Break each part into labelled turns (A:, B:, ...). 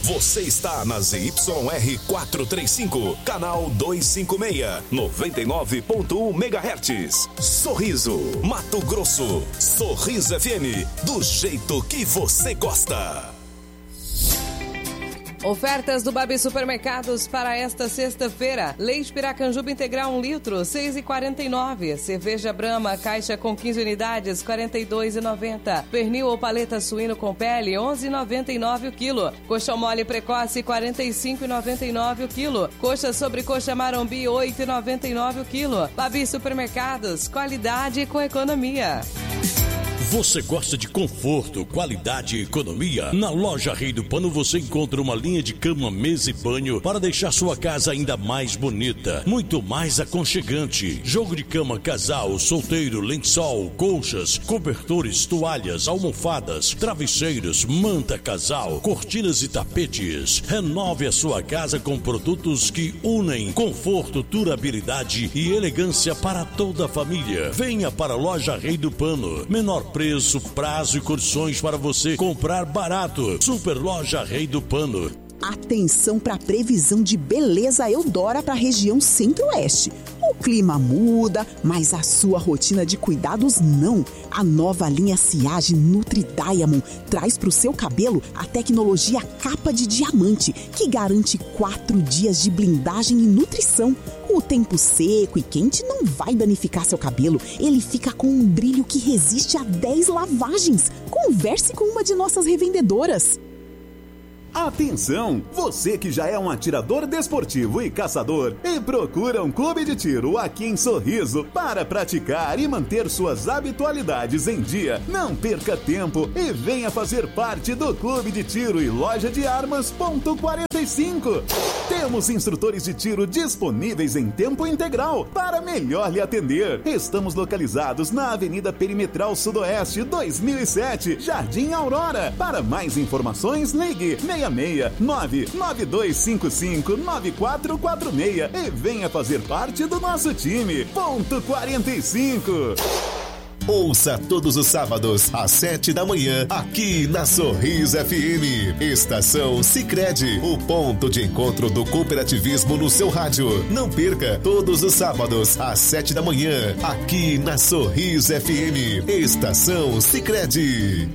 A: Você está na ZYR 435, canal 256, 99.1 MHz. Sorriso, Mato Grosso. Sorriso FM, do jeito que você gosta.
B: Ofertas do Babi Supermercados para esta sexta-feira. Leite Piracanjuba integral 1 litro, 6,49. Cerveja Brahma, caixa com 15 unidades, 42,90. Pernil ou paleta suíno com pele, 11,99 o quilo. Coxa mole precoce, 45,99 o quilo. Coxa sobre coxa marombi, 8,99 o quilo. Babi Supermercados, qualidade com economia.
C: Você gosta de conforto, qualidade e economia? Na loja Rei do Pano você encontra uma linha de cama, mesa e banho para deixar sua casa ainda mais bonita, muito mais aconchegante. Jogo de cama casal, solteiro, lençol, colchas, cobertores, toalhas, almofadas, travesseiros, manta casal, cortinas e tapetes. Renove a sua casa com produtos que unem conforto, durabilidade e elegância para toda a família. Venha para a loja Rei do Pano. Menor preço, prazo e condições para você comprar barato. Super Loja Rei do Pano.
D: Atenção para a previsão de beleza Eudora para a região Centro-Oeste. O clima muda, mas a sua rotina de cuidados não. A nova linha Siage Nutri Diamond traz para o seu cabelo a tecnologia capa de diamante, que garante 4 dias de blindagem e nutrição. O tempo seco e quente não vai danificar seu cabelo. Ele fica com um brilho que resiste a 10 lavagens. Converse com uma de nossas revendedoras.
E: Atenção! Você que já é um atirador desportivo e caçador e procura um clube de tiro aqui em Sorriso para praticar e manter suas habitualidades em dia, não perca tempo e venha fazer parte do Clube de Tiro e Loja de Armas Ponto 45. Temos instrutores de tiro disponíveis em tempo integral para melhor lhe atender. Estamos localizados na Avenida Perimetral Sudoeste 2007, Jardim Aurora. Para mais informações, ligue 66992559446 e venha fazer parte do nosso time. Ponto 45.
A: Ouça todos os sábados às 7 da manhã aqui na Sorriso FM. Estação Sicredi, o ponto de encontro do cooperativismo no seu rádio. Não perca todos os sábados às 7 da manhã aqui na Sorriso FM. Estação Sicredi.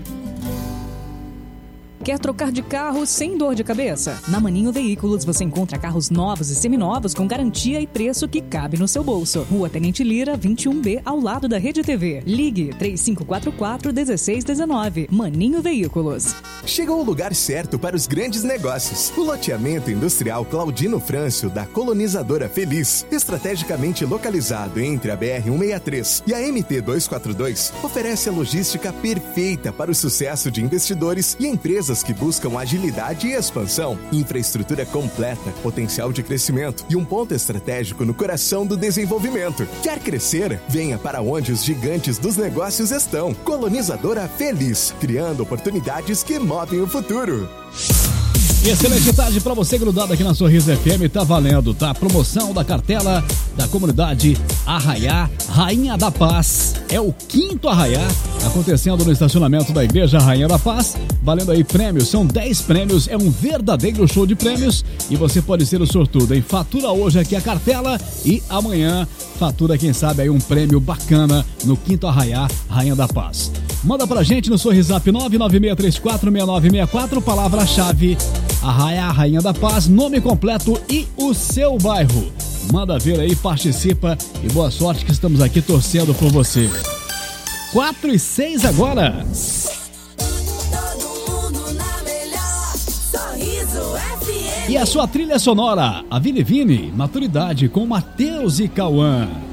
F: Quer trocar de carro sem dor de cabeça? Na Maninho Veículos você encontra carros novos e seminovos com garantia e preço que cabe no seu bolso. Rua Tenente Lira, 21B, ao lado da Rede TV. Ligue 3544-1619. Maninho Veículos.
G: Chegou o lugar certo para os grandes negócios. O loteamento industrial Claudino Frâncio, da Colonizadora Feliz, estrategicamente localizado entre a BR-163 e a MT-242, oferece a logística perfeita para o sucesso de investidores e empresas que buscam agilidade e expansão, infraestrutura completa, potencial de crescimento e um ponto estratégico no coração do desenvolvimento. Quer crescer? Venha para onde os gigantes dos negócios estão. Colonizadora Feliz, criando oportunidades que movem o futuro.
H: Excelente tarde para você grudado aqui na Sorriso FM, tá valendo, tá? Promoção da cartela da comunidade Arraiá, Rainha da Paz. É o 5º Arraiá, acontecendo no estacionamento da Igreja Rainha da Paz, valendo aí prêmios, são 10 prêmios, é um verdadeiro show de prêmios e você pode ser o sortudo, hein? Fatura hoje aqui a cartela e amanhã fatura, quem sabe, aí um prêmio bacana no 5º Arraiá, Rainha da Paz. Manda pra gente no Sorrisap 996346964, palavra-chave Arraiá, Rainha da Paz, nome completo e o seu bairro. Manda ver aí, participa e boa sorte que estamos aqui torcendo por você. 4:06 agora. E a sua trilha sonora, a Vini Vini, Maturidade com Matheus e Cauã.